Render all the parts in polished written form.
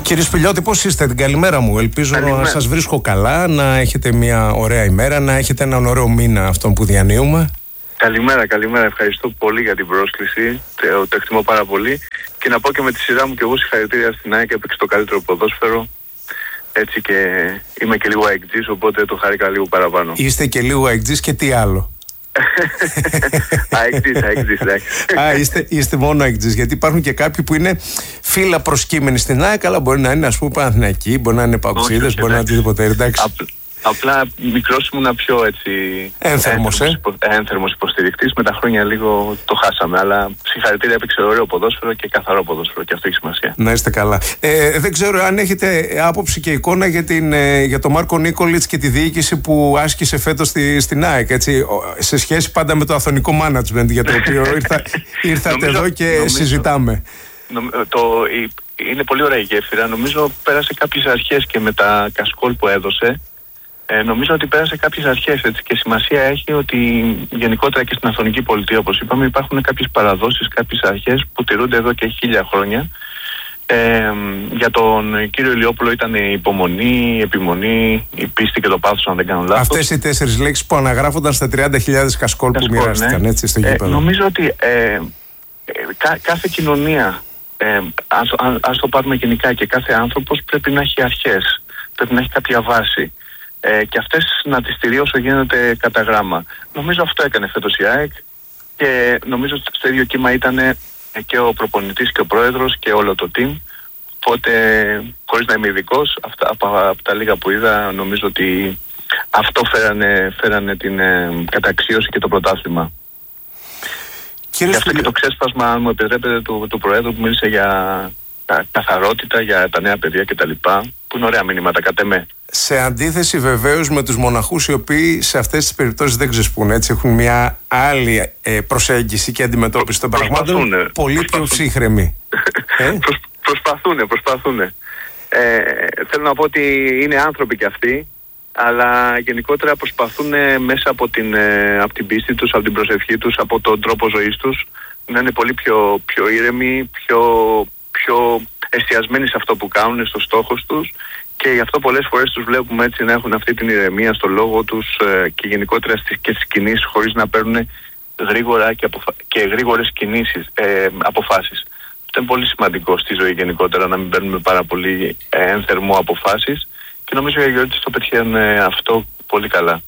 Κύριε Σπηλιώτη, πώς είστε? Την καλημέρα μου. Ελπίζω να σας βρίσκω καλά, να έχετε μια ωραία ημέρα, να έχετε έναν ωραίο μήνα αυτόν που διανύουμε. Καλημέρα. Ευχαριστώ πολύ για την πρόσκληση. Το εκτιμώ πάρα πολύ. Και να πω και με τη σειρά μου και εγώ συγχαρητήρια στην ΑΕΚ, έπαιξε το καλύτερο ποδόσφαιρο. Έτσι και είμαι και λίγο αεκτζής, οπότε το χάρηκα λίγο παραπάνω. Είστε και λίγο αεκτζής και τι άλλο? αεκτζής. Είστε μόνο αεκτζής, γιατί υπάρχουν και κάποιοι που είναι φύλλα προσκύμενοι στην ΑΕΚ, αλλά μπορεί να είναι, ας πούμε, Παναθηναϊκοί, μπορεί να είναι Παοξίδες, μπορεί να είναι οτιδήποτε. Εντάξει. Απλά μικρός ήμουνα πιο έτσι ένθερμος υποστηρικτής. Με τα χρόνια λίγο το χάσαμε. Αλλά συγχαρητήρια, έπαιξε ωραίο ποδόσφαιρο και καθαρό ποδόσφαιρο, και αυτό έχει σημασία. Να είστε καλά. Δεν ξέρω αν έχετε άποψη και εικόνα για τον Μάρκο Νίκολιτς και τη διοίκηση που άσκησε φέτος στην ΑΕΚ. Έτσι, σε σχέση πάντα με το αθωνικό management για το οποίο ήρθατε εδώ και συζητάμε. Είναι πολύ ωραία η γέφυρα. Νομίζω πέρασε κάποιες αρχές και με τα κασκόλ που έδωσε. Νομίζω ότι πέρασε κάποιες αρχές, έτσι, και σημασία έχει ότι γενικότερα και στην Αθωνική Πολιτεία, όπως είπαμε, υπάρχουν κάποιες παραδόσεις, κάποιες αρχές που τηρούνται εδώ και 1000 χρόνια. Για τον κύριο Ηλιόπουλο ήταν η υπομονή, η επιμονή, η πίστη και το πάθος, αν δεν κάνω λάθος. Αυτές οι 4 λέξεις που αναγράφονταν στα 30.000 κασκόλ που μοιράστηκαν, έτσι, στο γήπεδο. Νομίζω ότι κάθε κοινωνία, ας το πάρουμε γενικά, και κάθε άνθρωπος πρέπει να έχει αρχές, πρέπει να έχει κάποια βάση. Και αυτές να τις στηρεί όσο γίνεται κατά γράμμα. Νομίζω αυτό έκανε φέτος η ΑΕΚ, και νομίζω ότι στο ίδιο κύμα ήταν και ο προπονητής και ο πρόεδρος και όλο το team. Οπότε, χωρίς να είμαι ειδικός, από τα λίγα που είδα, νομίζω ότι αυτό φέρανε την καταξίωση και το πρωτάθλημα. Γι' αυτό και το ξέσπασμα, αν μου επιτρέπετε, του Προέδρου, που μίλησε για καθαρότητα, για τα νέα παιδιά κτλ. Που είναι ωραία μηνύματα, κατ' εμέ. Σε αντίθεση βεβαίως με τους μοναχούς, οι οποίοι σε αυτές τις περιπτώσεις δεν ξεσπούν, έτσι, έχουν μια άλλη προσέγγιση και αντιμετώπιση των πραγμάτων, πολύ πιο ψύχρεμη. Προσπαθούν. Θέλω να πω ότι είναι άνθρωποι κι αυτοί, αλλά γενικότερα προσπαθούν μέσα από την πίστη τους, από την προσευχή τους, από τον τρόπο ζωής τους, να είναι πολύ πιο ήρεμοι, πιο εστιασμένοι σε αυτό που κάνουν, στους στόχους τους, και γι' αυτό πολλές φορές τους βλέπουμε έτσι να έχουν αυτή την ηρεμία στο λόγο τους και γενικότερα και στις κινήσεις, χωρίς να παίρνουν γρήγορα και γρήγορες αποφάσεις. Αυτό είναι πολύ σημαντικό στη ζωή γενικότερα, να μην παίρνουμε πάρα πολύ ένθερμο αποφάσεις, και νομίζω ότι οι Γιώργης το πετυχαίνουν αυτό πολύ καλά.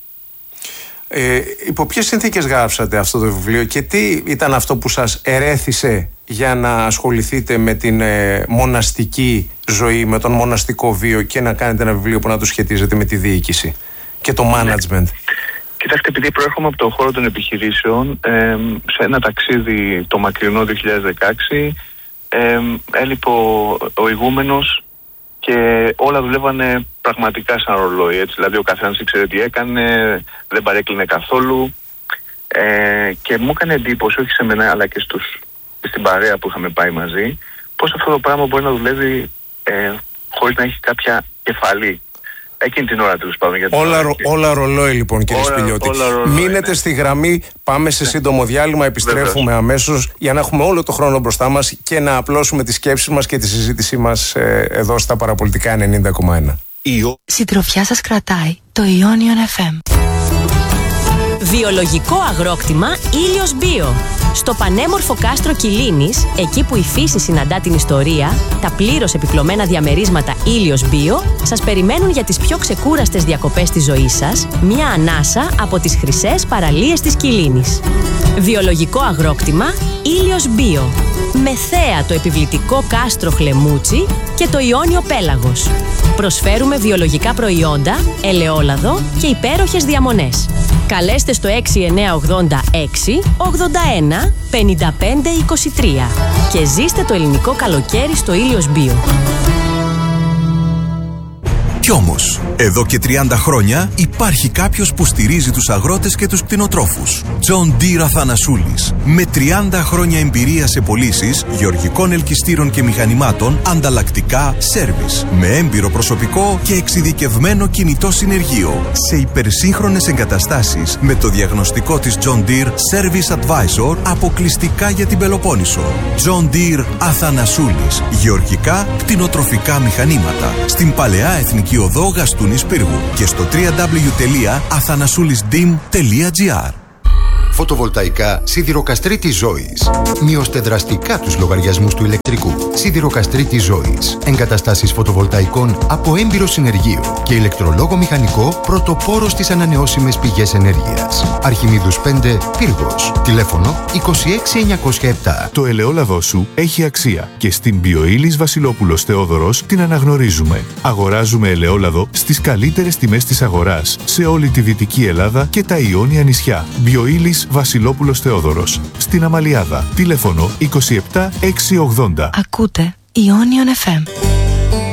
Υπό ποιες συνθήκες γράψατε αυτό το βιβλίο και τι ήταν αυτό που σας ερέθησε για να ασχοληθείτε με την μοναστική ζωή, με τον μοναστικό βίο, και να κάνετε ένα βιβλίο που να το σχετίζετε με τη διοίκηση και το management? Κοιτάξτε, επειδή προέρχομαι από τον χώρο των επιχειρήσεων, σε ένα ταξίδι το μακρινό 2016, έλειπε ο ηγούμενος και όλα δουλεύανε πραγματικά σαν ρολόι, έτσι. Δηλαδή ο καθένας ήξερε τι έκανε, δεν παρέκλεινε καθόλου, και μου έκανε εντύπωση, όχι σε μένα αλλά και στην παρέα που είχαμε πάει μαζί, πώς αυτό το πράγμα μπορεί να δουλεύει χωρίς να έχει κάποια κεφαλή. Εκείνη την ώρα, τέλος πάντων. Όλα ρολόι, λοιπόν, κύριε Σπηλιώτη. Μείνετε στη γραμμή, πάμε σε σύντομο διάλειμμα, επιστρέφουμε αμέσως για να έχουμε όλο το χρόνο μπροστά μας και να απλώσουμε τις σκέψεις μας και τη συζήτησή μας εδώ στα Παραπολιτικά 90,1. Συντροφιά σας κρατάει το Ionion FM. Βιολογικό αγρόκτημα Ήλιος Μπίο. Στο πανέμορφο κάστρο Κιλίνης, εκεί που η φύση συναντά την ιστορία, τα πλήρως επιπλωμένα διαμερίσματα Ήλιος Μπίο σας περιμένουν για τις πιο ξεκούραστες διακοπές της ζωής σας, μια ανάσα από τις χρυσές παραλίες της Κιλίνης. Βιολογικό αγρόκτημα Ήλιος Μπίο. Με θέα το επιβλητικό κάστρο Χλεμούτσι και το Ιόνιο Πέλαγος. Προσφέρουμε βιολογικά προϊόντα, ελαιόλαδο και υπέροχες διαμονές. Καλέστε στο 6986 81 55 23 και ζήστε το ελληνικό καλοκαίρι στο Ήλιος Μπίο. Κι όμως, εδώ και 30 χρόνια υπάρχει κάποιος που στηρίζει τους αγρότες και τους κτηνοτρόφους. John Deere Αθανασούλης. Με 30 χρόνια εμπειρία σε πωλήσεις γεωργικών ελκυστήρων και μηχανημάτων, ανταλλακτικά, σέρβις. Με έμπειρο προσωπικό και εξειδικευμένο κινητό συνεργείο. Σε υπερσύγχρονες εγκαταστάσεις με το διαγνωστικό της John Deere Service Advisor αποκλειστικά για την Πελοπόννησο. John Deere Αθανασούλης. Γεωργικά, κτηνοτροφικά μηχανήματα. Στην Παλαιά Εθνική Οδό Γαστούνης Πύργου και στο www.athanasoulisdim.gr. Φωτοβολταϊκά Σιδηροκαστρίτης Ζώης. Μειώστε δραστικά τους λογαριασμούς του ηλεκτρικού. Σιδηροκαστρίτης Ζώης. Εγκαταστάσεις φωτοβολταϊκών από έμπειρο συνεργείο και ηλεκτρολόγο μηχανικό πρωτοπόρο στις ανανεώσιμες πηγές ενέργειας. Αρχιμίδους 5, Πύργος. Τηλέφωνο 26907. Το ελαιόλαδό σου έχει αξία και στην Bioilis Βασιλόπουλος Θεόδωρος την αναγνωρίζουμε. Αγοράζουμε ελαιόλαδο στις καλύτερες τιμές της αγοράς σε όλη τη Δυτική Ελλάδα και τα Ιόνια νησιά. Bioilis Βασιλόπουλος Θεόδωρος. Στην Αμαλιάδα. Τηλέφωνο 27 680. Ακούτε Ionion FM.